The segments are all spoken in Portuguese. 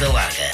banda larga.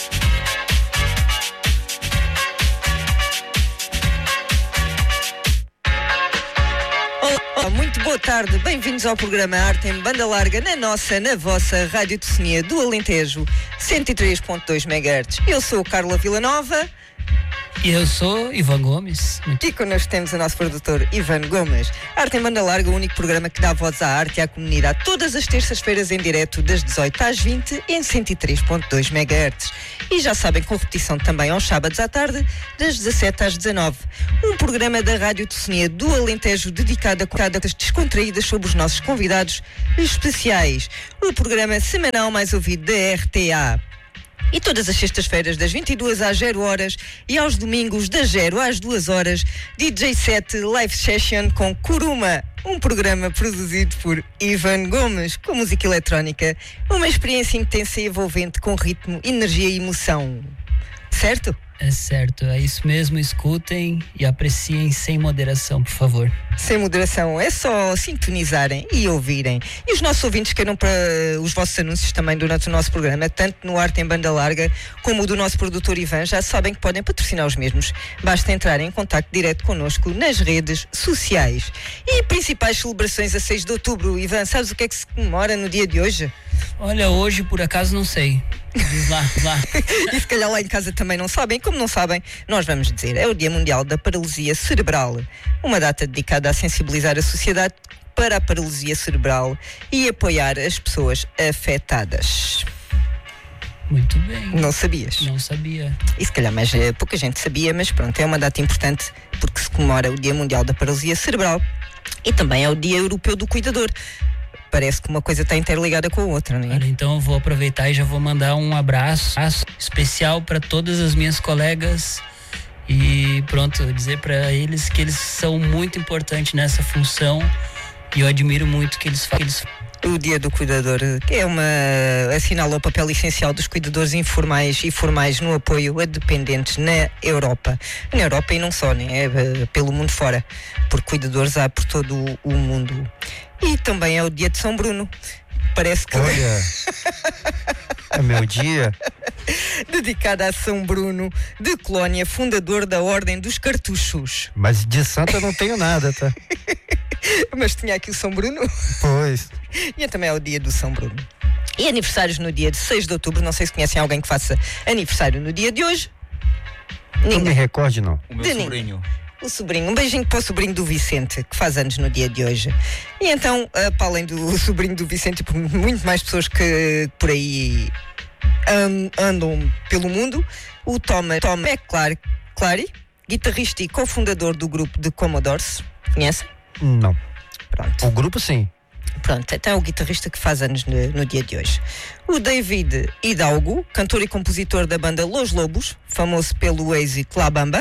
Olá, muito boa tarde, bem-vindos ao programa Arte em Banda Larga na vossa Rádio Tocinha do Alentejo, 103.2 MHz. Eu sou Carla Villanova. E eu sou Ivan Gomes. E connosco temos o nosso produtor Ivan Gomes. Arte em Banda Larga, o único programa que dá voz à arte e à comunidade, todas as terças-feiras em direto, das 18 às 20, em 103.2 MHz. E já sabem, com repetição também aos sábados à tarde, das 17 às 19. Um programa da Rádio Tocinha do Alentejo dedicado a contadas descontraídas sobre os nossos convidados especiais. O programa semanal mais ouvido da RTA. E todas as sextas-feiras, das 22 às 0 horas e aos domingos, das 0 às 2 horas, DJ set Live Session com Kuruma, um programa produzido por Ivan Gomes, com música eletrónica, uma experiência intensa e envolvente com ritmo, energia e emoção. Certo? É certo, é isso mesmo, escutem e apreciem sem moderação, por favor. Sem moderação, é só sintonizarem e ouvirem. E os nossos ouvintes queiram para os vossos anúncios também durante o nosso programa, tanto no Arte em Banda Larga como o do nosso produtor Ivan, já sabem que podem patrocinar os mesmos. Basta entrar em contacto direto connosco nas redes sociais. E principais celebrações a 6 de outubro, Ivan, sabes o que é que se comemora no dia de hoje? Olha, hoje por acaso não sei. Diz lá. E se calhar lá em casa também não sabem. Como não sabem, nós vamos dizer, é o Dia Mundial da Paralisia Cerebral, uma data dedicada a sensibilizar a sociedade para a paralisia cerebral e apoiar as pessoas afetadas. Muito bem. Não sabias? Não sabia. E se calhar mais pouca gente sabia, mas pronto, é uma data importante porque se comemora o Dia Mundial da Paralisia Cerebral e também é o Dia Europeu do Cuidador. Parece que uma coisa está interligada com a outra, não é? Olha, então eu vou aproveitar e já vou mandar um abraço especial para todas as minhas colegas e pronto, dizer para eles que eles são muito importantes nessa função e eu admiro muito que eles fazem. O Dia do Cuidador, que assinala o papel essencial dos cuidadores informais e formais no apoio a dependentes na Europa. Na Europa e não só, né? Pelo mundo fora, porque cuidadores há por todo o mundo. E também é o Dia de São Bruno. Parece que... Olha, é meu dia. Dedicado a São Bruno de Colónia, fundador da Ordem dos Cartuchos. Mas de santo eu não tenho nada, tá? Mas tinha aqui o São Bruno. Pois. E também é o dia do São Bruno. E aniversários no dia de 6 de outubro. Não sei se conhecem alguém que faça aniversário no dia de hoje. Não me recorde, não. O meu sobrinho. O sobrinho, um beijinho para o sobrinho do Vicente, que faz anos no dia de hoje. E então, para além do sobrinho do Vicente, muito mais pessoas que por aí andam pelo mundo, o Tom McClary, guitarrista e cofundador do grupo de Commodores, conhecem? Não. Pronto. O grupo sim. Pronto, então é o guitarrista que faz anos no dia de hoje. O David Hidalgo, cantor e compositor da banda Los Lobos, famoso pelo êxito La Bamba.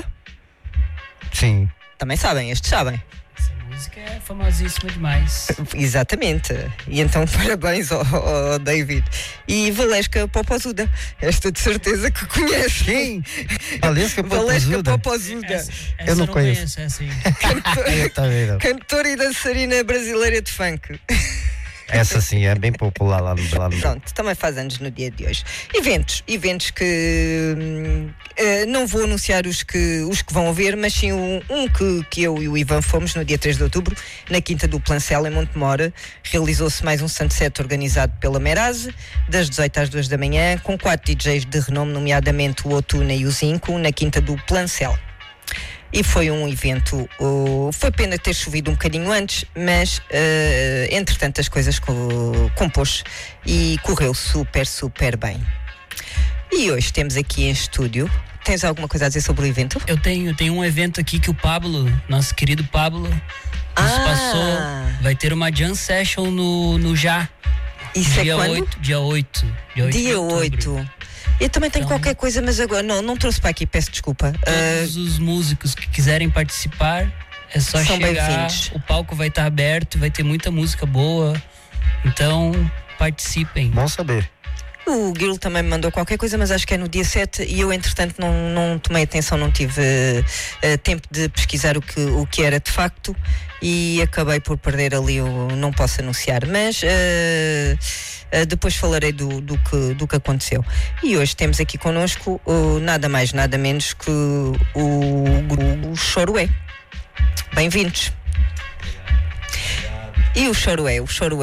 Sim. Também sabem, estes sabem. Essa música é famosíssima demais. Exatamente. E então parabéns ao David. E Valesca Popozuda. Esta de certeza que conhece. Quem? Valesca Popozuda. Eu não conheço. Essa aí. Cantora e dançarina brasileira de funk. Essa sim é bem popular lá no Pronto, também faz anos no dia de hoje. Eventos que não vou anunciar os que vão haver, mas sim um que eu e o Ivan fomos no dia 3 de outubro, na Quinta do Plancel, em Montemor. Realizou-se mais um sunset organizado pela Meraz, das 18 às 2 da manhã, com 4 DJs de renome, nomeadamente o Otuna e o Zinco, na Quinta do Plancel. E foi um evento, foi pena ter chovido um bocadinho antes, mas entretanto as coisas compôs e correu super bem. E hoje temos aqui em estúdio, tens alguma coisa a dizer sobre o evento? Eu tenho um evento aqui que o Pablo, nosso querido Pablo, nos passou, vai ter uma jam session no Já. Isso é quando? Dia 8. Dia 8. Eu também tenho qualquer coisa, mas agora não trouxe para aqui, peço desculpa. Todos os músicos que quiserem participar, é só são chegar. Bem-vindos. O palco vai estar aberto, vai ter muita música boa. Então, participem. Bom saber. O Gil também me mandou qualquer coisa, mas acho que é no dia 7 e eu, entretanto, não tomei atenção, não tive tempo de pesquisar o que era de facto e acabei por perder ali o não posso anunciar, mas depois falarei do que aconteceu. E hoje temos aqui connosco nada mais, nada menos que o Choroé. Bem-vindos. E o Choroé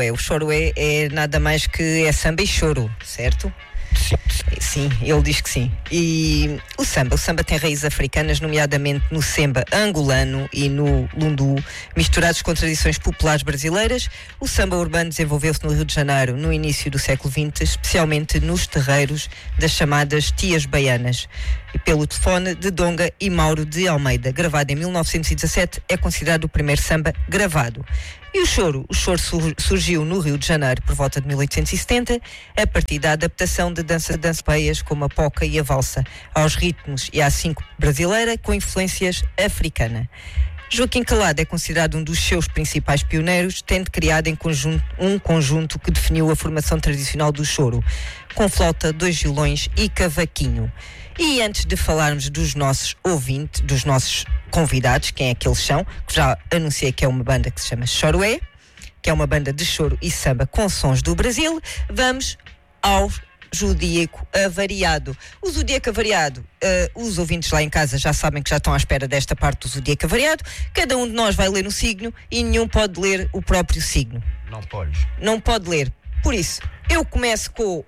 é nada mais que samba e choro, certo? Sim, ele diz que sim. E o samba tem raízes africanas, nomeadamente no semba angolano e no lundu, misturados com tradições populares brasileiras. O samba urbano desenvolveu-se no Rio de Janeiro no início do século XX, especialmente nos terreiros das chamadas tias baianas. E pelo telefone de Donga e Mauro de Almeida, gravado em 1917, é considerado o primeiro samba gravado. E o choro surgiu no Rio de Janeiro por volta de 1870, a partir da adaptação de dança-peias como a polca e a valsa, aos ritmos e à síncope brasileira com influências africana. Joaquim Calado é considerado um dos seus principais pioneiros, tendo criado um conjunto que definiu a formação tradicional do choro, com flauta, 2 violões e cavaquinho. E antes de falarmos dos nossos ouvintes, dos nossos convidados, quem é que eles são, que já anunciei que é uma banda que se chama Choroé, que é uma banda de choro e samba com sons do Brasil, vamos ao Zodíaco Avariado. O Zodíaco Avariado, os ouvintes lá em casa já sabem que já estão à espera desta parte do Zodíaco Avariado. Cada um de nós vai ler um signo e nenhum pode ler o próprio signo. Não pode. Não pode ler. Por isso, eu começo com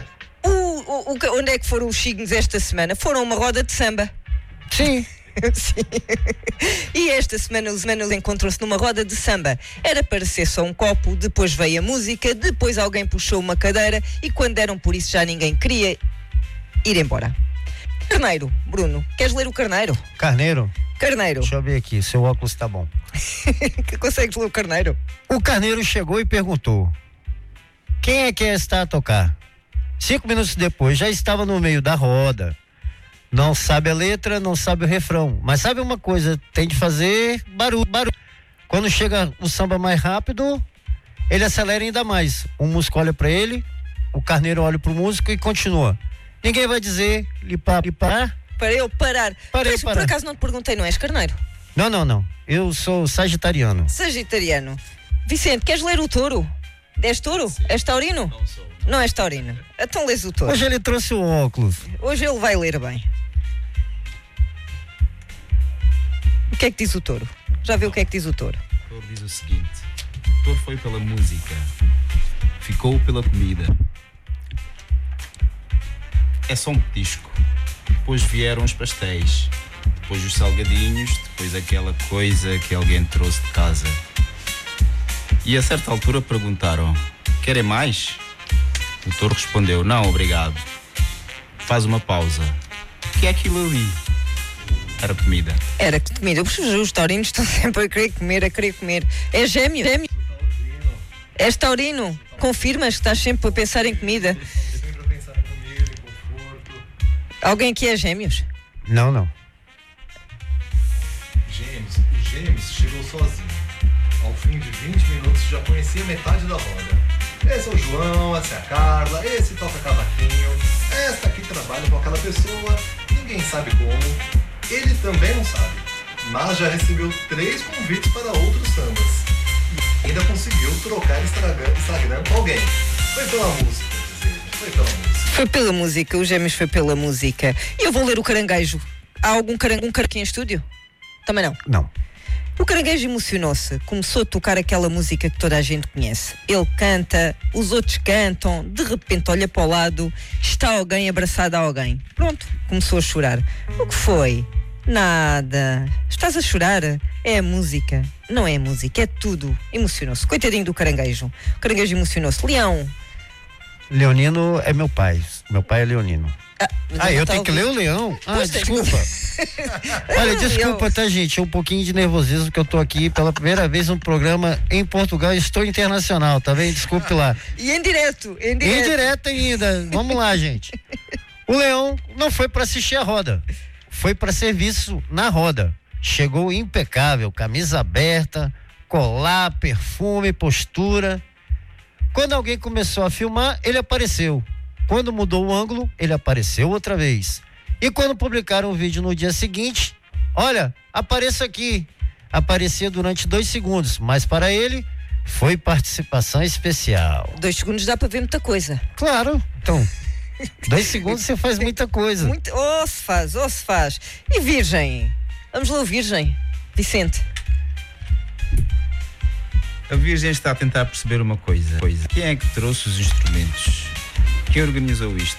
onde é que foram os signos esta semana? Foram uma roda de samba. Sim. Sim. E esta semana os encontram-se numa roda de samba. Era para ser só um copo, depois veio a música, depois alguém puxou uma cadeira e quando deram por isso já ninguém queria ir embora. Carneiro, Bruno, queres ler o Carneiro? Carneiro? Carneiro. Deixa eu ver aqui, seu óculos tá bom. Consegues ler o Carneiro? O Carneiro chegou e perguntou: quem é que está a tocar? 5 minutos depois já estava no meio da roda. Não sabe a letra, não sabe o refrão, mas sabe uma coisa, tem de fazer barulho. Quando chega o samba mais rápido, ele acelera ainda mais. O músico olha para ele, o Carneiro olha pro músico e continua. Ninguém vai dizer parar. Para eu parar. Mas, por acaso não te perguntei, não és Carneiro? Não. Eu sou sagitariano. Sagitariano. Vicente, queres ler o touro? És touro? Sim. És taurino? Não sou. Não és taurino. Então lês o touro. Hoje ele trouxe o óculos. Hoje ele vai ler bem. O que é que diz o touro? Já viu o que é que diz o touro? O touro diz o seguinte: o touro foi pela música, ficou pela comida. É só um petisco. Depois vieram os pastéis, depois os salgadinhos, depois aquela coisa que alguém trouxe de casa. E a certa altura perguntaram: querem mais? O touro respondeu: não, obrigado. Faz uma pausa. O que é aquilo ali? Era comida. Era comida. Os taurinos estão sempre a querer comer. É gêmeo? És taurino? Confirmas que estás sempre a pensar em comida? Sempre a pensar em comida, em conforto. Alguém aqui é gêmeos? Não. Gêmeos chegou sozinho. Ao fim de 20 minutos já conhecia metade da roda. Esse é o João, essa é a Carla, esse toca cavaquinho, esta aqui trabalha com aquela pessoa, ninguém sabe como. Ele também não sabe, mas já recebeu 3 convites para outros sambas. E ainda conseguiu trocar Instagram com alguém. Foi pela música, foi pela música. Foi pela música, os gêmeos foi pela música. E eu vou ler o Caranguejo. Há algum caranguejo aqui em estúdio? Também não? Não. O Caranguejo emocionou-se, começou a tocar aquela música que toda a gente conhece. Ele canta, os outros cantam, de repente olha para o lado, está alguém abraçado a alguém. Pronto, começou a chorar. O que foi? Nada. Estás a chorar? É a música. Não é a música, é tudo. Emocionou-se. Coitadinho do Caranguejo. O Caranguejo emocionou-se. Leão. Leonino é meu pai. Meu pai é Leonino. Eu tenho que ler o Leão? Desculpa. Olha, desculpa, tá, gente? É um pouquinho de nervosismo que eu tô aqui pela primeira vez num programa em Portugal. Estou internacional, tá vendo? Desculpe lá. E em direto. Em direto ainda. Vamos lá, gente. O Leão não foi para assistir a roda. Foi para serviço na roda. Chegou impecável, camisa aberta, colar, perfume, postura. Quando alguém começou a filmar, ele apareceu. Quando mudou o ângulo, ele apareceu outra vez. E quando publicaram o vídeo no dia seguinte, olha, apareça aqui. Aparecia durante 2 segundos, mas para ele foi participação especial. 2 segundos dá para ver muita coisa. Claro, então 2 segundos você faz muita coisa. Ou se faz. E Virgem? Vamos lá, o Virgem. Vicente. A Virgem está a tentar perceber uma coisa. Quem é que trouxe os instrumentos? Quem organizou isto?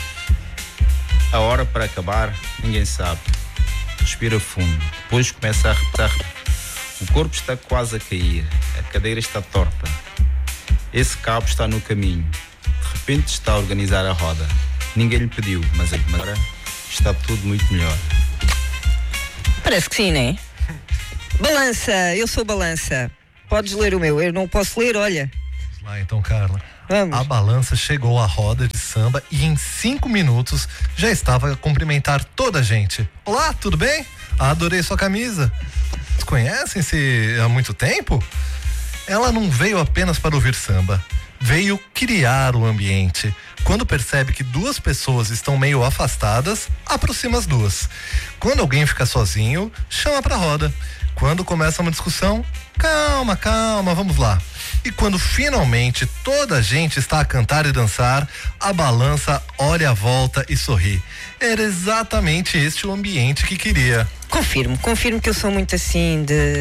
A hora para acabar, ninguém sabe. Respira fundo, depois começa a repetir. O corpo está quase a cair, a cadeira está torta. Esse cabo está no caminho. De repente está a organizar a roda. Ninguém lhe pediu, mas agora está tudo muito melhor. Parece que sim, não é? Balança, eu sou Balança. Podes ler o meu, eu não posso ler, olha. Vamos lá então, Carla. Vamos. A Balança chegou à roda de samba e em 5 minutos já estava a cumprimentar toda a gente. Olá, tudo bem? Adorei sua camisa. Conhecem-se há muito tempo? Ela não veio apenas para ouvir samba, veio criar o ambiente. Quando percebe que 2 pessoas estão meio afastadas, aproxima as 2. Quando alguém fica sozinho, chama pra roda. Quando começa uma discussão, calma, vamos lá. E quando finalmente toda a gente está a cantar e dançar, a Balança olha à volta e sorri. Era exatamente este o ambiente que queria. Confirmo que eu sou muito assim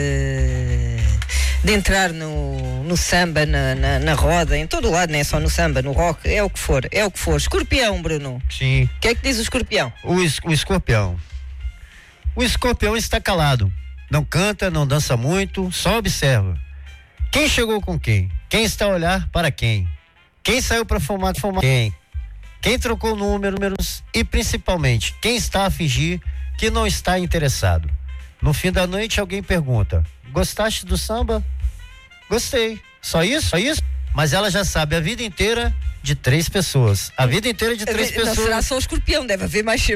de entrar no samba, na roda, em todo lado, não é só no samba, no rock, é o que for. Escorpião, Bruno. Sim. O que é que diz o Escorpião? O escorpião. O escorpião está calado. Não canta, não dança muito, só observa. Quem chegou com quem? Quem está a olhar para quem? Quem saiu para fumar quem? Quem trocou números e principalmente quem está a fingir que não está interessado. No fim da noite alguém pergunta: gostaste do samba? Gostei. Só isso? Mas ela já sabe a vida inteira de 3 pessoas. A vida inteira de 3 pessoas. Não será só o Escorpião, deve haver mais.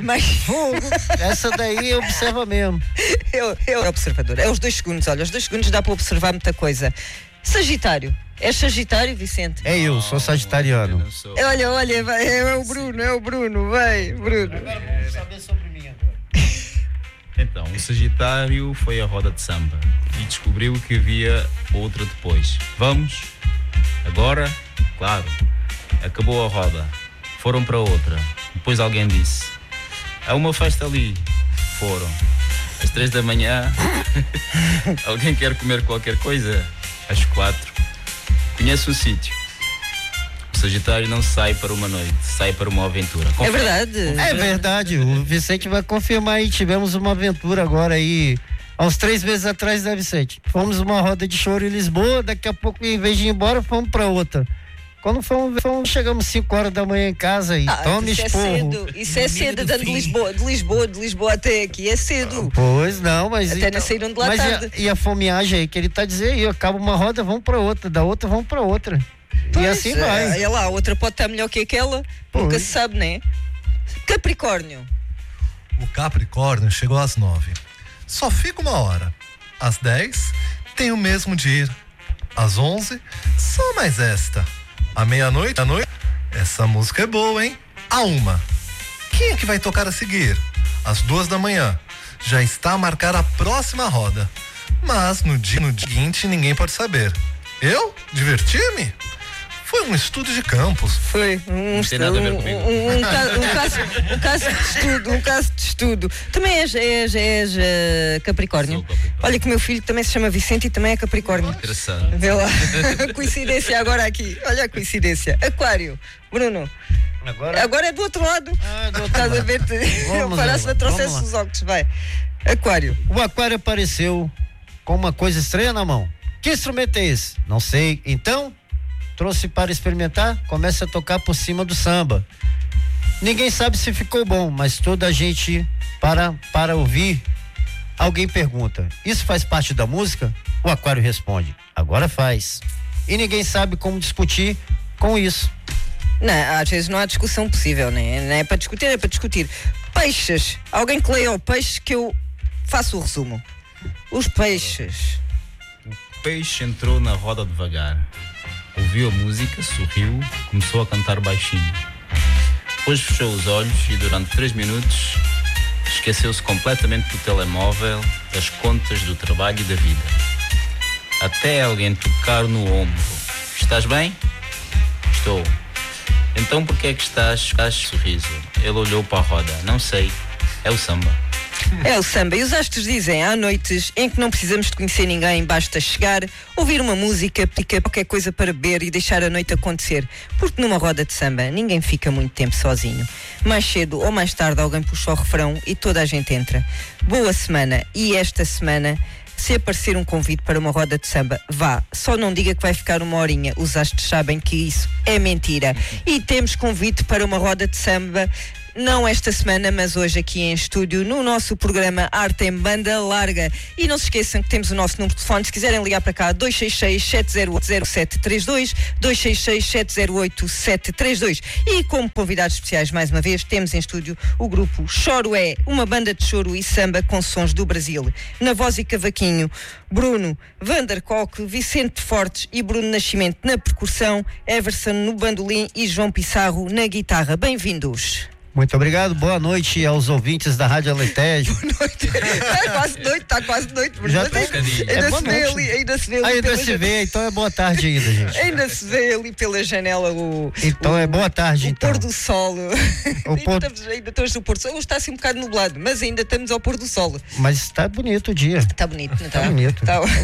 Essa daí observa mesmo. Eu observador. É os 2 segundos, olha, os 2 segundos dá para observar muita coisa. Sagitário. És Sagitário, Vicente? É eu, sou sagitariano. Olha, é o Bruno, vai, Bruno. Agora vamos saber sobre mim agora. Então, o Sagitário foi à roda de samba e descobriu que havia outra depois. Vamos? Agora? Claro. Acabou a roda. Foram para outra. Depois alguém disse: há uma festa ali. Foram. Às 3 da manhã. Alguém quer comer qualquer coisa? Às 4. Conhece um sítio. O Sagitário não sai para uma noite, sai para uma aventura. É verdade. É verdade, o Vicente vai confirmar aí. Tivemos uma aventura agora aí, há uns 3 meses atrás, né, Vicente? Fomos uma roda de choro em Lisboa, daqui a pouco, em vez de ir embora, fomos para outra. Quando chegamos 5 horas da manhã em casa e tome esporro. Isso é cedo, dando de Lisboa até aqui, é cedo. Pois não, mas... Até não saíram de lá tarde. E a fomeagem aí que ele tá dizendo, aí acaba uma roda, vamos para outra, da outra vamos para outra. Pois, e assim vai. Olha lá, a outra pode estar melhor que aquela, nunca se sabe, né? Capricórnio. O Capricórnio chegou às 9. Só fica 1 hora. Às 10, tem o mesmo de ir. Às 11, só mais esta. À meia-noite, essa música é boa, hein? À 1, quem é que vai tocar a seguir? Às 2 da manhã, já está a marcar a próxima roda. Mas no dia seguinte ninguém pode saber. Eu? Divertir-me? Foi um estudo de campos. Foi um caso de estudo. Também és Capricórnio. Olha que o meu filho também se chama Vicente e também é Capricórnio. Interessante. Vê lá. Coincidência agora aqui. Olha a coincidência. Aquário. Bruno. Agora é do outro lado. Estás a ver? Parece que trouxesse os óculos. Vai. Aquário. O aquário apareceu com uma coisa estranha na mão. Que instrumento é esse? Não sei. Então, trouxe para experimentar, começa a tocar por cima do samba. Ninguém sabe se ficou bom, mas toda a gente para ouvir. Alguém pergunta: isso faz parte da música? O aquário responde: agora faz. E ninguém sabe como discutir com isso. Não, às vezes não há discussão possível, né? Não é para discutir, é para discutir. Peixes. Alguém que leia o peixe que eu faço o resumo. Os peixes. O peixe entrou na roda devagar. Ouviu a música, sorriu, começou a cantar baixinho. Depois fechou os olhos e durante 3 minutos esqueceu-se completamente do telemóvel, das contas, do trabalho e da vida. Até alguém tocar no ombro. Estás bem? Estou. Então por que é que estás sorriso? Ele olhou para a roda. Não sei. É o samba. É o samba, e os astros dizem: há noites em que não precisamos de conhecer ninguém, basta chegar, ouvir uma música, picar qualquer coisa para beber e deixar a noite acontecer, porque numa roda de samba ninguém fica muito tempo sozinho. Mais cedo ou mais tarde alguém puxa o refrão e toda a gente entra. Boa semana, e esta semana, se aparecer um convite para uma roda de samba, vá, só não diga que vai ficar 1 horinha, os astros sabem que isso é mentira. E temos convite para uma roda de samba, não esta semana, mas hoje aqui em estúdio, no nosso programa Arte em Banda Larga. E não se esqueçam que temos o nosso número de telefone, se quiserem ligar para cá, 266-708-0732, 266-708-732. E como convidados especiais, mais uma vez, temos em estúdio o grupo Choro É, uma banda de choro e samba com sons do Brasil. Na voz e cavaquinho, Bruno Vanderkolk, Vicente Fortes e Bruno Nascimento na percussão, Everson no bandolim e João Pissarro na guitarra. Bem-vindos. Muito obrigado, boa noite aos ouvintes da Rádio Alentejo. Boa noite. Está quase noite. Já Ainda se vê ali. Ainda se vê, então é boa tarde ainda, gente. Ainda se vê ali pela janela Então é boa tarde, o então. pôr do sol. Ainda estamos no pôr do sol. Hoje está assim um bocado nublado, mas ainda estamos ao pôr do sol. Mas está bonito o dia. Está bonito, não está? Está bonito.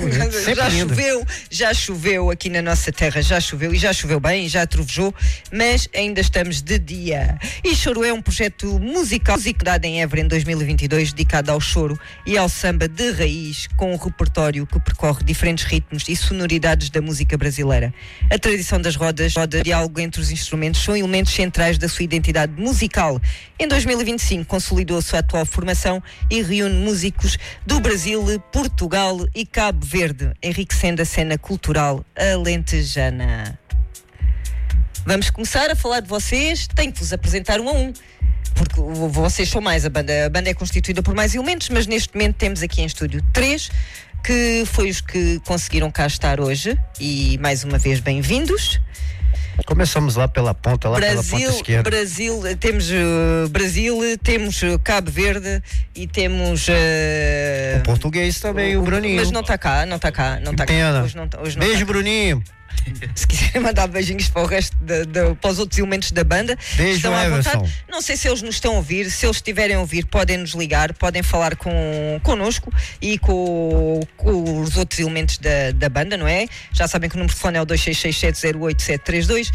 Já choveu aqui na nossa terra, já choveu bem, já trovejou, mas ainda estamos de dia. E Choro é um projeto musical dado em Évora em 2022, dedicado ao choro e ao samba de raiz, com um repertório que percorre diferentes ritmos e sonoridades da música brasileira. A tradição das rodas, diálogo entre os instrumentos, são elementos centrais da sua identidade musical. Em 2025 consolidou a sua atual formação e reúne músicos do Brasil, Portugal e Cabo Verde, enriquecendo a cena cultural alentejana. Vamos começar a falar de vocês. Tenho que vos apresentar um a um, porque vocês são mais. A banda é constituída por mais elementos, mas neste momento temos aqui em estúdio 3, que foi os que conseguiram cá estar hoje. E mais uma vez, bem-vindos. Começamos lá pela ponta, pela ponta esquerda. Temos Brasil, temos Cabo Verde e temos o português também, o Bruninho. Mas não está cá. Pena. Hoje não Beijo, Bruninho. Se quiserem mandar beijinhos para o resto para os outros elementos da banda, beijo, estão à vontade. Everson. Não sei se eles nos estão a ouvir. Se eles estiverem a ouvir, podem nos ligar, podem falar connosco e com os outros elementos da banda, não é? Já sabem que o número de telefone é o 266-708-732,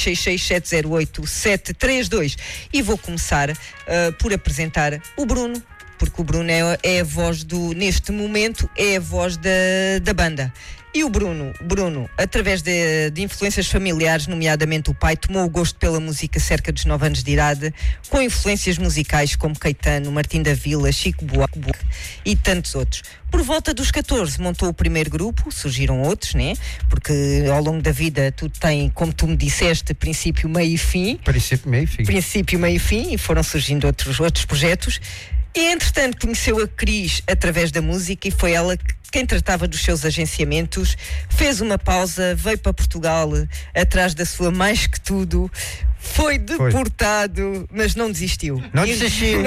266-708-732. E vou começar por apresentar o Bruno, porque o Bruno é a voz neste momento, é a voz da banda. E o Bruno, através de influências familiares, nomeadamente o pai, tomou o gosto pela música cerca dos 9 anos de idade, com influências musicais como Caetano, Martim da Vila, Chico Buarque e tantos outros. Por volta dos 14 montou o primeiro grupo, surgiram outros, né? Porque ao longo da vida tudo tem, como tu me disseste, princípio, meio e fim. Princípio, meio e fim, e foram surgindo outros projetos. E entretanto conheceu a Cris através da música e foi ela quem tratava dos seus agenciamentos. Fez uma pausa, veio para Portugal atrás da sua mais que tudo, foi deportado, mas não desistiu. Não desistiu.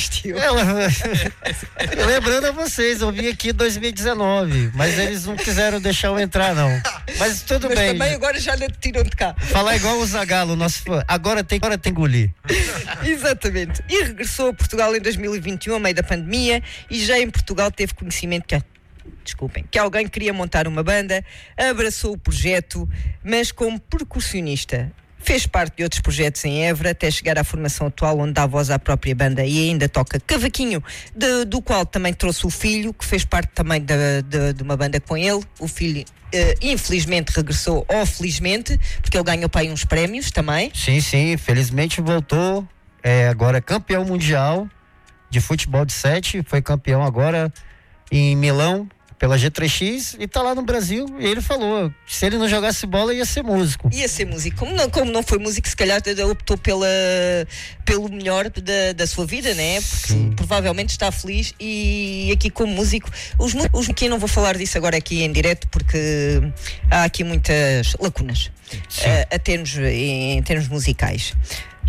Lembrando a vocês, eu vim aqui em 2019, mas eles não quiseram deixar eu entrar, não. Mas tudo bem. Mas também agora já lhe tiram de cá. Falar igual o Zagalo, nosso fã. Agora tem que engolir. Exatamente. E regressou a Portugal em 2021, a meio da pandemia, e já em Portugal teve conhecimento que alguém queria montar uma banda, abraçou o projeto, mas como percussionista. Fez parte de outros projetos em Évora até chegar à formação atual, onde dá voz à própria banda e ainda toca cavaquinho, do qual também trouxe o filho, que fez parte também de uma banda com ele. O filho infelizmente regressou, ou felizmente, porque ele ganhou para aí uns prémios também. Sim, felizmente voltou, agora campeão mundial de futebol de 7, foi campeão agora em Milão pela G3X e tá lá no Brasil. E ele falou, se ele não jogasse bola ia ser músico. Como não foi músico, se calhar optou pelo melhor da sua vida, né? Porque provavelmente está feliz. E aqui como músico, aqui não vou falar disso agora aqui em direto, porque há aqui muitas lacunas em termos musicais.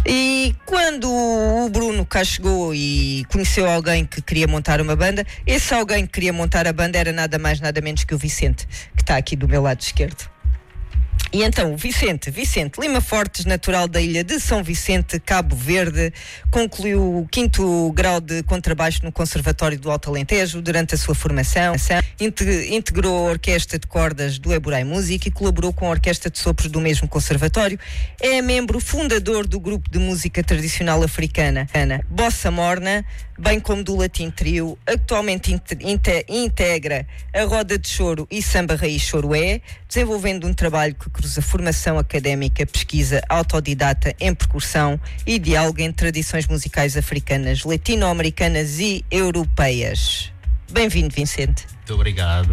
E quando o Bruno cá chegou e conheceu alguém que queria montar uma banda, esse alguém que queria montar a banda era nada mais, nada menos que o Vicente, que está aqui do meu lado esquerdo. E então, Vicente Lima Fortes, natural da ilha de São Vicente, Cabo Verde, concluiu o 5º grau de contrabaixo no Conservatório do Alto Alentejo. Durante a sua formação, integrou a Orquestra de Cordas do Eburai Music e colaborou com a Orquestra de Sopros do mesmo conservatório. É membro fundador do grupo de música tradicional africana Bossa Morna, bem como do Latim Trio. Atualmente integra a Roda de Choro e Samba Raiz Choroé, desenvolvendo um trabalho que cruza formação académica, pesquisa autodidata em percussão e diálogo entre tradições musicais africanas, latino-americanas e europeias. Bem-vindo, Vicente. Muito obrigado.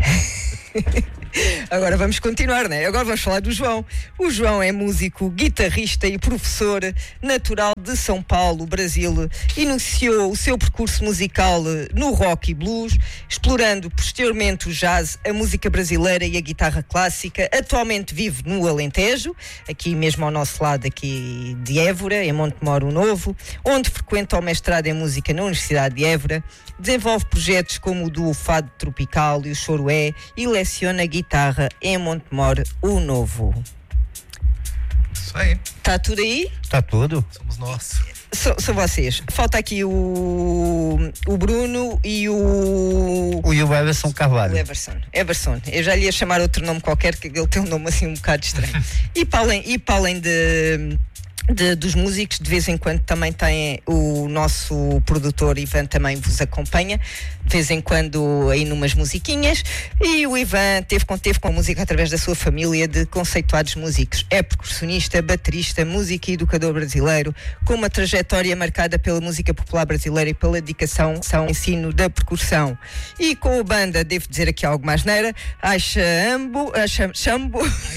Agora vamos continuar, né? Agora vamos falar do João. O João é músico, guitarrista e professor, natural de São Paulo, Brasil. Iniciou o seu percurso musical no rock e blues, explorando posteriormente o jazz, a música brasileira e a guitarra clássica. Atualmente vive no Alentejo, aqui mesmo ao nosso lado aqui de Évora, em Montemor o Novo, onde frequenta o mestrado em música na Universidade de Évora. Desenvolve projetos como o do Fado Tropical e o Choroé e leciona guitarra em Montemor o Novo. Isso aí. Está tudo aí? Tá tudo. Somos nós. São vocês. Falta aqui o Bruno e o Everson Carvalho. O Everson. Eu já lhe ia chamar outro nome qualquer, que ele tem um nome assim um bocado estranho. E para além dos músicos, de vez em quando também tem o nosso produtor Ivan, também vos acompanha de vez em quando aí numas musiquinhas, e o Ivan teve com a música através da sua família de conceituados músicos. É percussionista, baterista, músico e educador brasileiro, com uma trajetória marcada pela música popular brasileira e pela dedicação ao ensino da percussão. E com a banda, devo dizer aqui algo mais neira, Jumbo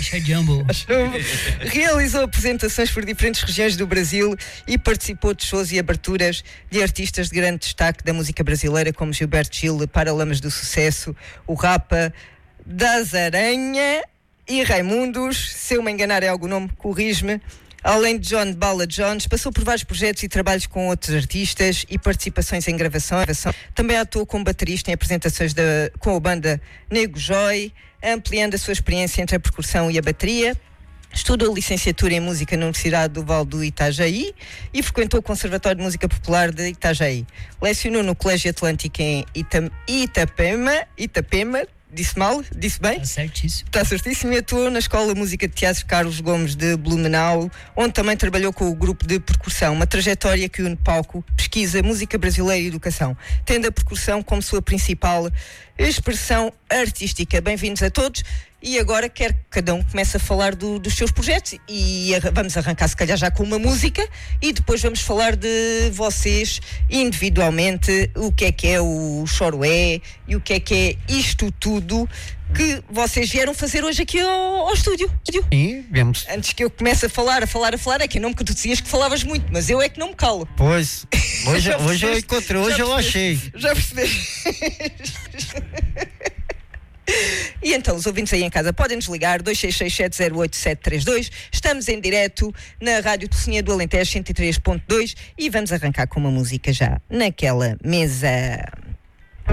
realizou apresentações por diferentes regiões do Brasil e participou de shows e aberturas de artistas de grande destaque da música brasileira, como Gilberto Gil, Paralamas do Sucesso, o Rapa, Das Aranha e Raimundos. Se eu me enganar é algum nome, corrige-me. Além de John Bala Jones, passou por vários projetos e trabalhos com outros artistas e participações em gravações. Também atuou como baterista em apresentações com a banda Nego Joy, ampliando a sua experiência entre a percussão e a bateria. Estudou licenciatura em música na Universidade do Vale do Itajaí e frequentou o Conservatório de Música Popular de Itajaí. Lecionou no Colégio Atlântico em Itapema. Disse mal? Disse bem? Está certíssimo. E atuou na Escola de Música de Teatro Carlos Gomes de Blumenau, onde também trabalhou com o grupo de percussão. Uma trajetória que une palco, pesquisa, música brasileira e educação, tendo a percussão como sua principal expressão artística. Bem-vindos a todos. E agora quero que cada um comece a falar dos seus projetos e vamos arrancar se calhar já com uma música e depois vamos falar de vocês individualmente, o que é o Choroé e o que é isto tudo que vocês vieram fazer hoje aqui ao estúdio. Sim, vemos. Antes que eu comece a falar, é que não me dizias que falavas muito, mas eu é que não me calo. Pois, hoje eu encontrei, hoje eu achei. Já percebeste? E então, os ouvintes aí em casa podem nos ligar 266708732. Estamos em direto na Rádio Tocinha do Alentejo 103.2 e vamos arrancar com uma música já naquela mesa.